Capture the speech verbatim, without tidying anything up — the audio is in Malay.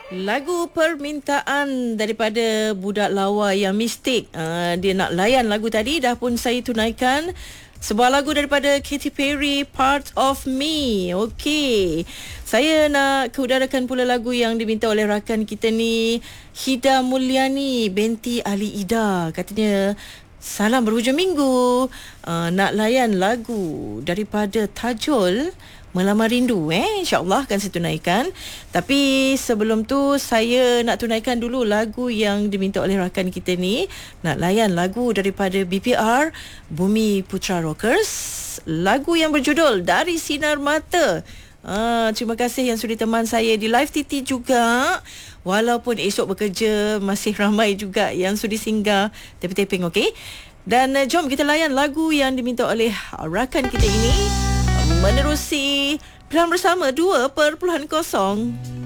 Lagu permintaan daripada budak lawa yang mistik. Uh, dia nak layan lagu tadi, dah pun saya tunaikan. Sebuah lagu daripada Katy Perry, Part of Me. Okey. Saya nak keudarakan pula lagu yang diminta oleh rakan kita ni, Hida Mulyani binti Ali Ida. Katanya, salam berhujung minggu. Uh, nak layan lagu daripada Tajul, Melamar Rindu. Eh, InsyaAllah akan saya tunaikan. Tapi sebelum tu, saya nak tunaikan dulu lagu yang diminta oleh rakan kita ni. Nak layan lagu daripada B P R, Bumi Putra Rockers. Lagu yang berjudul Dari Sinar Mata. Ah, terima kasih yang sudi teman saya di Live T T juga. Walaupun esok bekerja, masih ramai juga yang sudi singgah taping-taping, okey? Dan uh, jom kita layan lagu yang diminta oleh rakan kita ini. Menerusi Pilihan Bersama dua perpuluhan kosong.